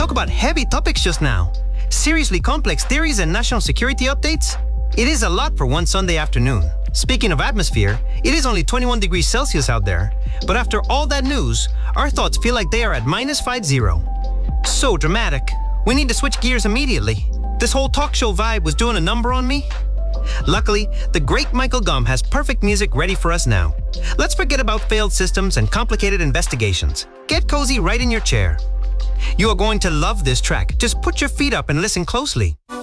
talk about heavy topics just now. Seriously complex theories and national security updates? It is a lot for one Sunday afternoon. Speaking of atmosphere, it is only 21 degrees Celsius out there, but after all that news, our thoughts feel like they are at -50. So dramatic. We need to switch gears immediately. This whole talk show vibe was doing a number on me. Luckily, the great Michael Gum has perfect music ready for us now. Let's forget about failed systems and complicated investigations. Get cozy right in your chair. You are going to love this track. Just put your feet up and listen closely.